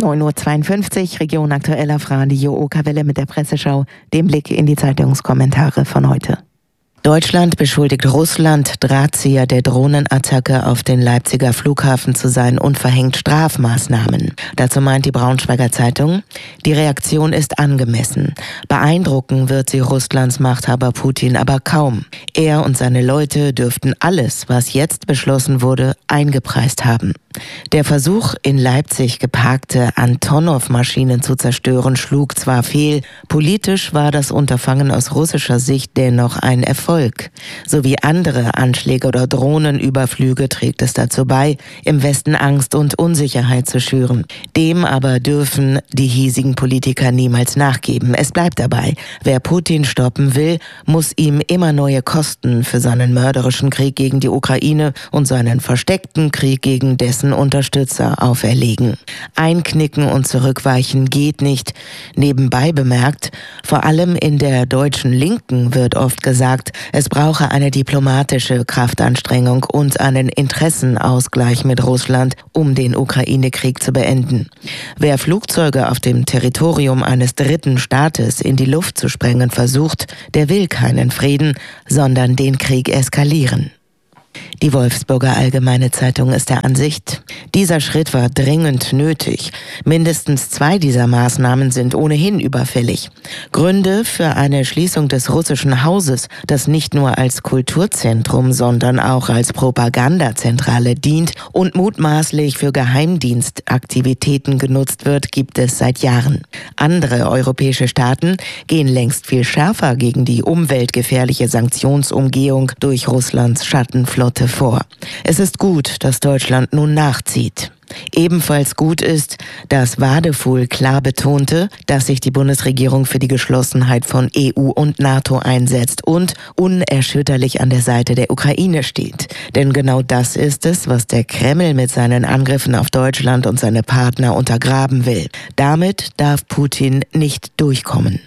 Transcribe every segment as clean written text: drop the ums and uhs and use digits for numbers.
9:52 Uhr, Region aktuell auf Radio Okerwelle mit der Presseschau, dem Blick in die Zeitungskommentare von heute. Deutschland beschuldigt Russland, Drahtzieher der Drohnenattacke auf den Leipziger Flughafen zu sein und verhängt Strafmaßnahmen. Dazu meint die Braunschweiger Zeitung, die Reaktion ist angemessen. Beeindrucken wird sie Russlands Machthaber Putin aber kaum. Er und seine Leute dürften alles, was jetzt beschlossen wurde, eingepreist haben. Der Versuch, in Leipzig geparkte Antonov-Maschinen zu zerstören, schlug zwar fehl, politisch war das Unterfangen aus russischer Sicht dennoch ein Erfolg. So wie andere Anschläge oder Drohnenüberflüge trägt es dazu bei, im Westen Angst und Unsicherheit zu schüren. Dem aber dürfen die hiesigen Politiker niemals nachgeben. Es bleibt dabei, wer Putin stoppen will, muss ihm immer neue Kosten für seinen mörderischen Krieg gegen die Ukraine und seinen versteckten Krieg gegen dessen Unterstützer auferlegen. Einknicken und zurückweichen geht nicht. Nebenbei bemerkt, vor allem in der deutschen Linken wird oft gesagt, es brauche eine diplomatische Kraftanstrengung und einen Interessenausgleich mit Russland, um den Ukraine-Krieg zu beenden. Wer Flugzeuge auf dem Territorium eines dritten Staates in die Luft zu sprengen versucht, der will keinen Frieden, sondern den Krieg eskalieren. Die Wolfsburger Allgemeine Zeitung ist der Ansicht, dieser Schritt war dringend nötig. Mindestens 2 dieser Maßnahmen sind ohnehin überfällig. Gründe für eine Schließung des russischen Hauses, das nicht nur als Kulturzentrum, sondern auch als Propagandazentrale dient und mutmaßlich für Geheimdienstaktivitäten genutzt wird, gibt es seit Jahren. Andere europäische Staaten gehen längst viel schärfer gegen die umweltgefährliche Sanktionsumgehung durch Russlands Schattenflotte vor. Es ist gut, dass Deutschland nun nachzieht. Ebenfalls gut ist, dass Wadefuhl klar betonte, dass sich die Bundesregierung für die Geschlossenheit von EU und NATO einsetzt und unerschütterlich an der Seite der Ukraine steht. Denn genau das ist es, was der Kreml mit seinen Angriffen auf Deutschland und seine Partner untergraben will. Damit darf Putin nicht durchkommen.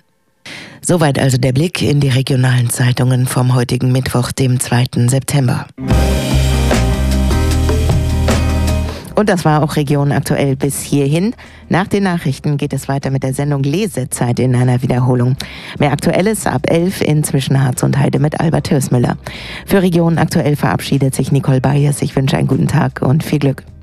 Soweit also der Blick in die regionalen Zeitungen vom heutigen Mittwoch, dem 2. September. Und das war auch Region aktuell bis hierhin. Nach den Nachrichten geht es weiter mit der Sendung Lesezeit in einer Wiederholung. Mehr Aktuelles ab 11 in zwischen Harz und Heide mit Albert Hörsmüller. Für Region aktuell verabschiedet sich Nicole Bayes. Ich wünsche einen guten Tag und viel Glück.